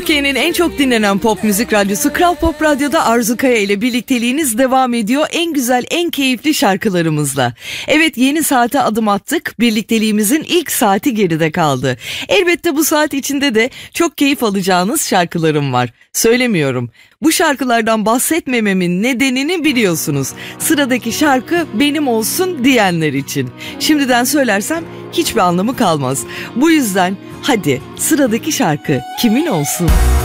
Türkiye'nin en çok dinlenen pop müzik radyosu Kral Pop Radyo'da Arzu Kaya ile birlikteliğiniz devam ediyor. En güzel, en keyifli şarkılarımızla. Evet, yeni saate adım attık. Birlikteliğimizin ilk saati geride kaldı. Elbette bu saat içinde de çok keyif alacağınız şarkılarım var. Söylemiyorum. Bu şarkılardan bahsetmememin nedenini biliyorsunuz. Sıradaki şarkı benim olsun diyenler için. Şimdiden söylersem hiçbir anlamı kalmaz. Bu yüzden hadi sıradaki şarkı kimin olsun?